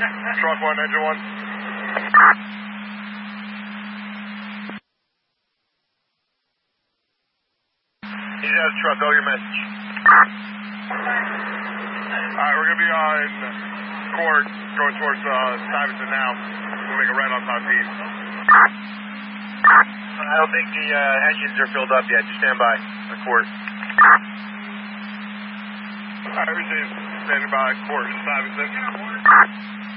Truck 1, engine 1. He's out of the truck. Go your message. Alright, we're going to be on court going towards Stuyvesant now. We'll make a right on top east. I don't think the engines are filled up yet. Just stand by the court. Alright, everything's standing by court Stuyvesant.